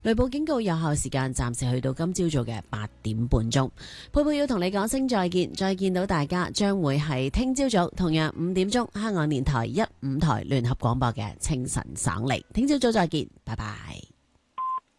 雷暴警告有效時間暫時去到今朝早嘅8點半鐘。佩佩要同你講聲再見，再見到大家將會係聽朝早同樣5點鐘香港電台1、5台聯合廣播嘅清晨省嚟。聽朝早再見，拜拜。